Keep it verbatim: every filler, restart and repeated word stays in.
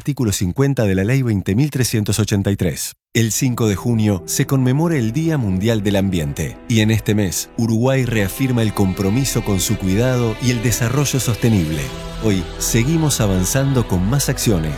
artículo cincuenta de la Ley veinte mil trescientos ochenta y tres. El cinco de junio se conmemora el Día Mundial del Ambiente y en este mes Uruguay reafirma el compromiso con su cuidado y el desarrollo sostenible. Hoy seguimos avanzando con más acciones